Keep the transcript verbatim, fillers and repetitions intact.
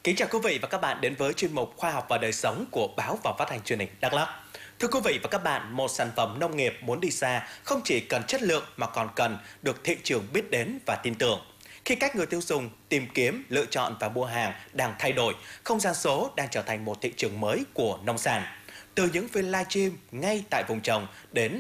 Kính chào quý vị và các bạn đến với chuyên mục Khoa học và đời sống của Báo và Phát thanh Truyền hình Đắk Lắk. Thưa quý vị và các bạn, một sản phẩm nông nghiệp muốn đi xa không chỉ cần chất lượng mà còn cần được thị trường biết đến và tin tưởng. Khi cách người tiêu dùng tìm kiếm, lựa chọn và mua hàng đang thay đổi, không gian số đang trở thành một thị trường mới của nông sản. Từ những phiên livestream ngay tại vùng trồng đến